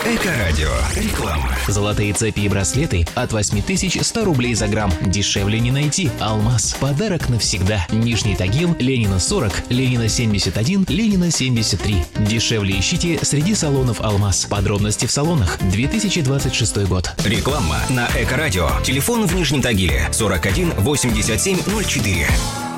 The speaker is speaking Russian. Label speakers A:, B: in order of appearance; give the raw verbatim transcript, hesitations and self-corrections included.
A: Эко-радио. Реклама.
B: Золотые цепи и браслеты от восемь тысяч сто рублей за грамм. Дешевле не найти. Алмаз. Подарок навсегда. Нижний Тагил, Ленина сорок, Ленина семьдесят один, Ленина семьдесят три. Дешевле ищите среди салонов Алмаз. Подробности в салонах. две тысячи двадцать шестой год.
A: Реклама на Эко-радио. Телефон в Нижнем Тагиле сорок один восемьдесят семь ноль четыре.